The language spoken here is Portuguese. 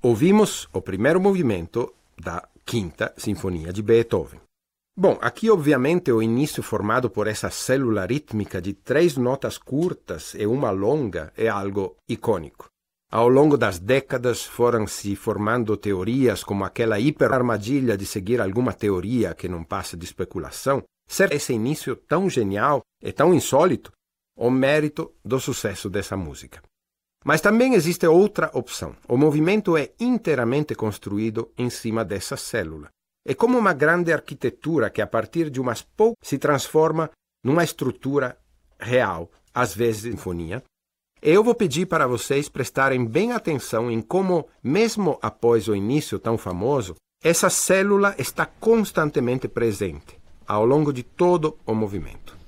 Ouvimos o primeiro movimento da Quinta Sinfonia de Beethoven. Bom, aqui obviamente o início formado por essa célula rítmica de 3 notas curtas e uma longa é algo icônico. Ao longo das décadas foram se formando teorias como aquela hiperarmadilha de seguir alguma teoria que não passa de especulação. Ser esse início tão genial e tão insólito o mérito do sucesso dessa música. Mas também existe outra opção. O movimento é inteiramente construído em cima dessa célula. É como uma grande arquitetura que a partir de umas poucas se transforma numa estrutura real, às vezes sinfonia. Eu vou pedir para vocês prestarem bem atenção em como, mesmo após o início tão famoso, essa célula está constantemente presente ao longo de todo o movimento.